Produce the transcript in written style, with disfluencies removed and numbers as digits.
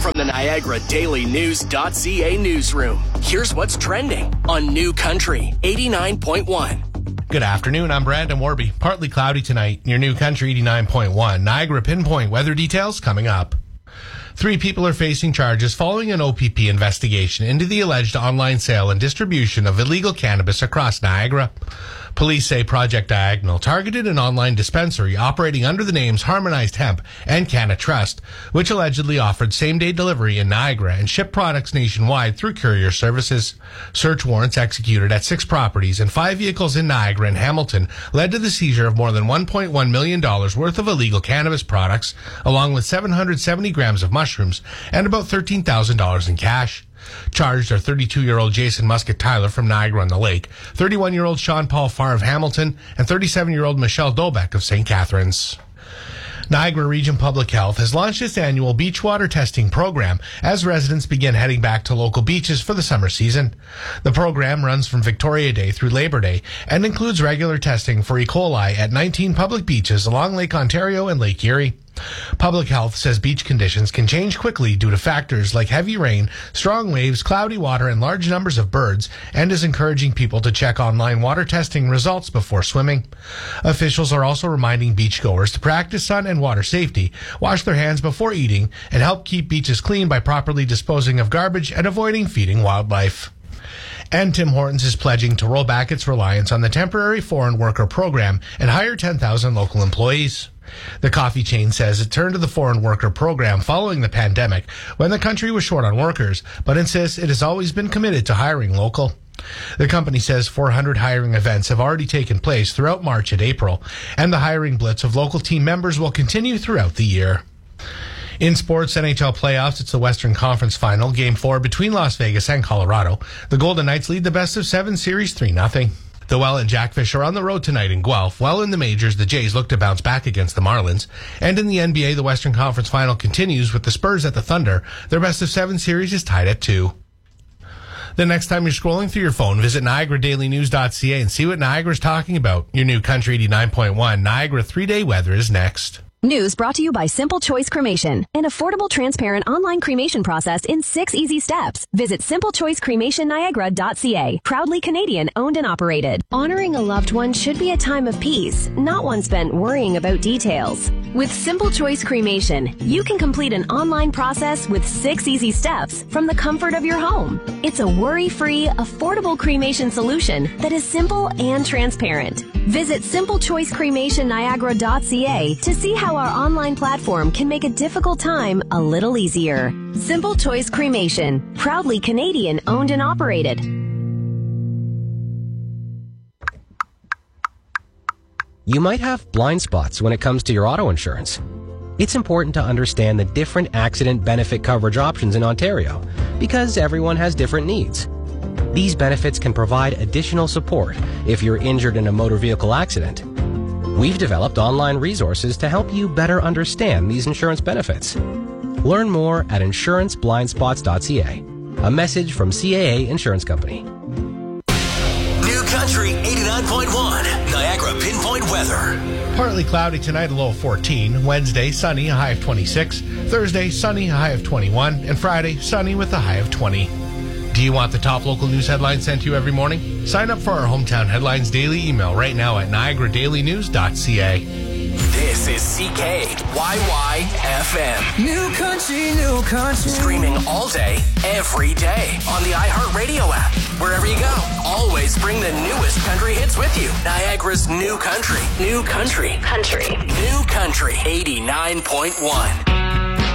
From the Niagara Daily News.ca newsroom, here's what's trending on New Country 89.1. Good afternoon, I'm Brandon Warby. Partly cloudy tonight near New Country 89.1. Niagara pinpoint weather details coming up. 3 people are facing charges following an OPP investigation into the alleged online sale and distribution of illegal cannabis across Niagara. Police say Project Diagonal targeted an online dispensary operating under the names Harmonized Hemp and Canna Trust, which allegedly offered same-day delivery in Niagara and shipped products nationwide through courier services. Search warrants executed at 6 properties and 5 vehicles in Niagara and Hamilton led to the seizure of more than $1.1 million worth of illegal cannabis products, along with 770 grams of mushrooms and about $13,000 in cash. Charged are 32-year-old Jason Muscat Tyler from Niagara-on-the-Lake, 31-year-old Sean Paul Farr of Hamilton, and 37-year-old Michelle Dolbeck of St. Catharines. Niagara Region Public Health has launched its annual beach water testing program as residents begin heading back to local beaches for the summer season. The program runs from Victoria Day through Labor Day and includes regular testing for E. coli at 19 public beaches along Lake Ontario and Lake Erie. Public Health says beach conditions can change quickly due to factors like heavy rain, strong waves, cloudy water, and large numbers of birds, and is encouraging people to check online water testing results before swimming. Officials are also reminding beachgoers to practice sun and water safety, wash their hands before eating, and help keep beaches clean by properly disposing of garbage and avoiding feeding wildlife. And Tim Hortons is pledging to roll back its reliance on the temporary foreign worker program and hire 10,000 local employees. The coffee chain says it turned to the foreign worker program following the pandemic when the country was short on workers, but insists it has always been committed to hiring local. The company says 400 hiring events have already taken place throughout March and April, and the hiring blitz of local team members will continue throughout the year. In sports NHL playoffs, it's the Western Conference Final, Game 4 between Las Vegas and Colorado. The Golden Knights lead the best-of-7 series 3-0. The Welland Jackfish are on the road tonight in Guelph, while in the majors, the Jays look to bounce back against the Marlins. And in the NBA, the Western Conference Final continues with the Spurs at the Thunder. Their best-of-7 series is tied at 2. The next time you're scrolling through your phone, visit NiagaraDailyNews.ca and see what Niagara's talking about. Your New Country 89.1 Niagara 3-day weather is next. News brought to you by Simple Choice Cremation, an affordable, transparent online cremation process in 6 easy steps. Visit simplechoicecremationniagara.ca. Proudly Canadian owned and operated. Honoring a loved one should be a time of peace, not one spent worrying about details. With Simple Choice Cremation, you can complete an online process with 6 easy steps from the comfort of your home. It's a worry-free, affordable cremation solution that is simple and transparent. Visit simplechoicecremationniagara.ca to see how our online platform can make a difficult time a little easier. Simple Choice Cremation, proudly Canadian owned and operated. You might have blind spots when it comes to your auto insurance. It's important to understand the different accident benefit coverage options in Ontario because everyone has different needs. These benefits can provide additional support if you're injured in a motor vehicle accident. We've developed online resources to help you better understand these insurance benefits. Learn more at insuranceblindspots.ca. A message from CAA Insurance Company. New Country 89.1 Niagara pinpoint weather. Partly cloudy tonight, a low of 14. Wednesday, sunny, a high of 26. Thursday, sunny, a high of 21. And Friday, sunny with a high of 20. Do you want the top local news headlines sent to you every morning? Sign up for our Hometown Headlines daily email right now at NiagaraDailyNews.ca. This is CKYY-FM. New Country, New Country. Streaming all day, every day on the iHeartRadio app. Wherever you go, always bring the newest country hits with you. Niagara's New Country. New Country. New Country 89.1.